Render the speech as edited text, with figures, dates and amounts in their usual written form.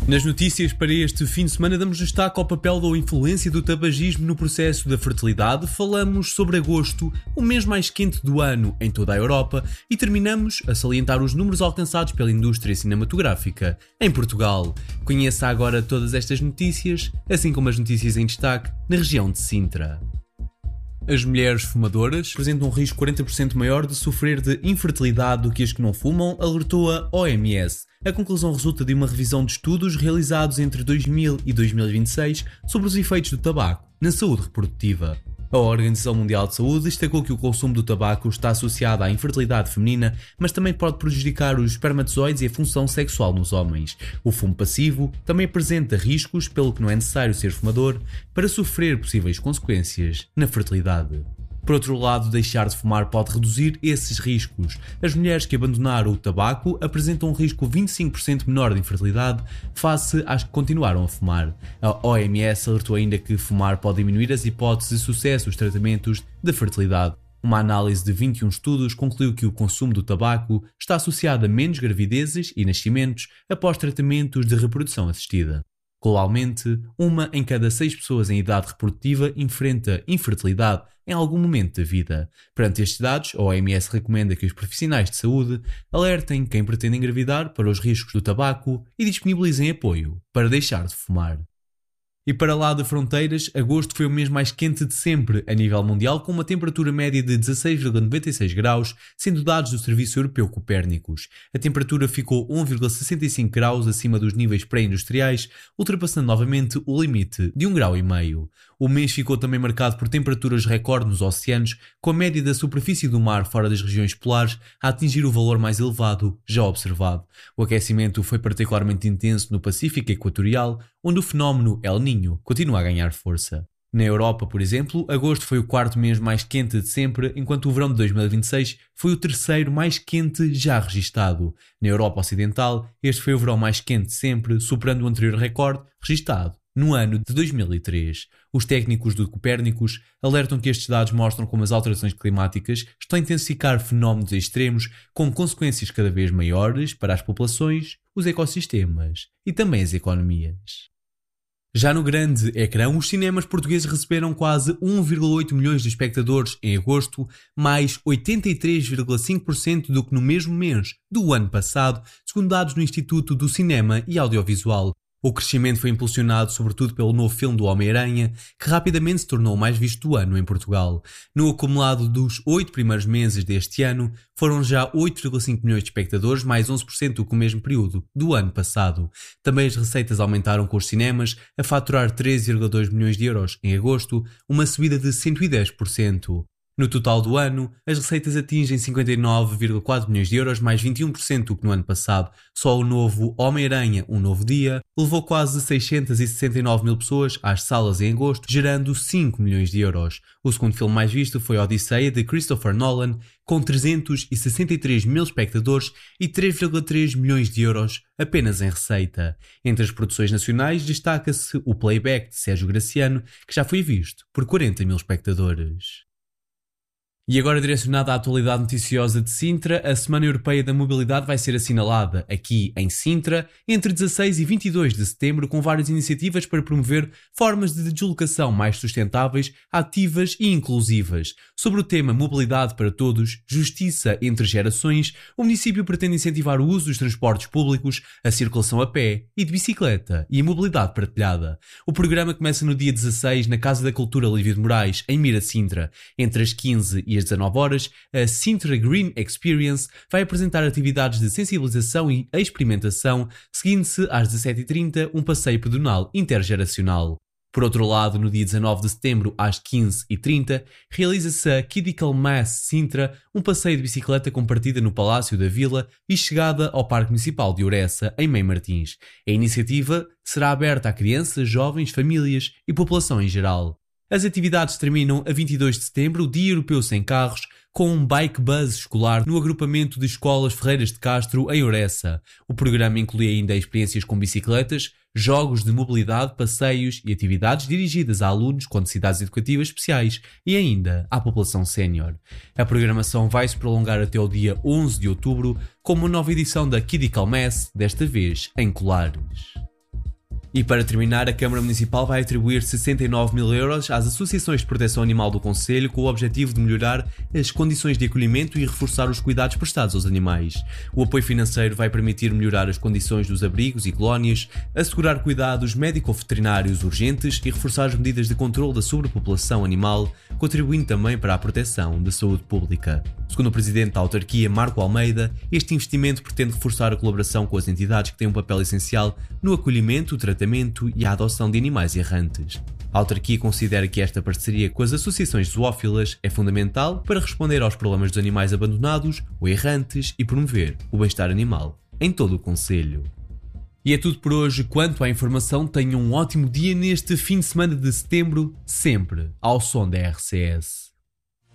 Nas notícias para este fim de semana damos destaque ao papel da influência do tabagismo no processo da fertilidade, falamos sobre agosto, o mês mais quente do ano em toda a Europa, e terminamos a salientar os números alcançados pela indústria cinematográfica em Portugal. Conheça agora todas estas notícias, assim como as notícias em destaque na região de Sintra. As mulheres fumadoras apresentam um risco 40% maior de sofrer de infertilidade do que as que não fumam, alertou a OMS. A conclusão resulta de uma revisão de estudos realizados entre 2000 e 2026 sobre os efeitos do tabaco na saúde reprodutiva. A Organização Mundial de Saúde destacou que o consumo do tabaco está associado à infertilidade feminina, mas também pode prejudicar os espermatozoides e a função sexual nos homens. O fumo passivo também apresenta riscos, pelo que não é necessário ser fumador para sofrer possíveis consequências na fertilidade. Por outro lado, deixar de fumar pode reduzir esses riscos. As mulheres que abandonaram o tabaco apresentam um risco 25% menor de infertilidade face às que continuaram a fumar. A OMS alertou ainda que fumar pode diminuir as hipóteses de sucesso dos tratamentos de fertilidade. Uma análise de 21 estudos concluiu que o consumo do tabaco está associado a menos gravidezes e nascimentos após tratamentos de reprodução assistida. Globalmente, 1 em cada 6 pessoas em idade reprodutiva enfrenta infertilidade em algum momento da vida. Perante estes dados, a OMS recomenda que os profissionais de saúde alertem quem pretende engravidar para os riscos do tabaco e disponibilizem apoio para deixar de fumar. E para lá de fronteiras, agosto foi o mês mais quente de sempre a nível mundial, com uma temperatura média de 16,96 graus, sendo dados do Serviço Europeu Copérnicos. A temperatura ficou 1,65 graus acima dos níveis pré-industriais, ultrapassando novamente o limite de 1,5 graus. O mês ficou também marcado por temperaturas recorde nos oceanos, com a média da superfície do mar fora das regiões polares a atingir o valor mais elevado já observado. O aquecimento foi particularmente intenso no Pacífico Equatorial, onde o fenómeno El Niño continua a ganhar força. Na Europa, por exemplo, agosto foi o 4º mês mais quente de sempre, enquanto o verão de 2026 foi o 3º mais quente já registado. Na Europa Ocidental, este foi o verão mais quente de sempre, superando o anterior recorde registado no ano de 2003. Os técnicos do Copérnicos alertam que estes dados mostram como as alterações climáticas estão a intensificar fenómenos extremos com consequências cada vez maiores para as populações, os ecossistemas e também as economias. Já no grande ecrã, os cinemas portugueses receberam quase 1,8 milhões de espectadores em agosto, mais 83,5% do que no mesmo mês do ano passado, segundo dados do Instituto do Cinema e Audiovisual. O crescimento foi impulsionado sobretudo pelo novo filme do Homem-Aranha, que rapidamente se tornou o mais visto do ano em Portugal. No acumulado dos 8 primeiros meses deste ano, foram já 8,5 milhões de espectadores, mais 11% do que o mesmo período do ano passado. Também as receitas aumentaram, com os cinemas a faturar 13,2 milhões de euros em agosto, uma subida de 110%. No total do ano, as receitas atingem 59,4 milhões de euros, mais 21% do que no ano passado. Só o novo Homem-Aranha, Um Novo Dia, levou quase 669 mil pessoas às salas em agosto, gerando 5 milhões de euros. O segundo filme mais visto foi Odisseia, de Christopher Nolan, com 363 mil espectadores e 3,3 milhões de euros apenas em receita. Entre as produções nacionais destaca-se o Playback, de Sérgio Graciano, que já foi visto por 40 mil espectadores. E agora, direcionada à atualidade noticiosa de Sintra, a Semana Europeia da Mobilidade vai ser assinalada aqui em Sintra entre 16 e 22 de setembro, com várias iniciativas para promover formas de deslocação mais sustentáveis, ativas e inclusivas. Sobre o tema Mobilidade para Todos, Justiça entre Gerações, o município pretende incentivar o uso dos transportes públicos, a circulação a pé e de bicicleta e a mobilidade partilhada. O programa começa no dia 16 na Casa da Cultura Lívia de Moraes, em Mira Sintra. Entre as 15 e às 19 horas, a Sintra Green Experience vai apresentar atividades de sensibilização e experimentação, seguindo-se às 17h30 um passeio pedonal intergeracional. Por outro lado, no dia 19 de setembro, às 15h30, realiza-se a Kidical Mass Sintra, um passeio de bicicleta com partida no Palácio da Vila e chegada ao Parque Municipal de Ouressa, em Mem Martins. A iniciativa será aberta a crianças, jovens, famílias e população em geral. As atividades terminam a 22 de setembro, o Dia Europeu Sem Carros, com um bike buzz escolar no agrupamento de escolas Ferreiras de Castro, em Ouressa. O programa inclui ainda experiências com bicicletas, jogos de mobilidade, passeios e atividades dirigidas a alunos com necessidades educativas especiais e ainda à população sénior. A programação vai se prolongar até o dia 11 de outubro, com uma nova edição da Kidical Mass, desta vez em Colares. E para terminar, a Câmara Municipal vai atribuir 69 mil euros às associações de proteção animal do concelho com o objetivo de melhorar as condições de acolhimento e reforçar os cuidados prestados aos animais. O apoio financeiro vai permitir melhorar as condições dos abrigos e colónias, assegurar cuidados médico-veterinários urgentes e reforçar as medidas de controle da sobrepopulação animal, contribuindo também para a proteção da saúde pública. Segundo o presidente da autarquia, Marco Almeida, este investimento pretende reforçar a colaboração com as entidades que têm um papel essencial no acolhimento, o tratamento e a adoção de animais errantes. A autarquia considera que esta parceria com as associações zoófilas é fundamental para responder aos problemas dos animais abandonados ou errantes e promover o bem-estar animal em todo o concelho. E é tudo por hoje. Quanto à informação, tenham um ótimo dia neste fim de semana de setembro, sempre ao som da RCS.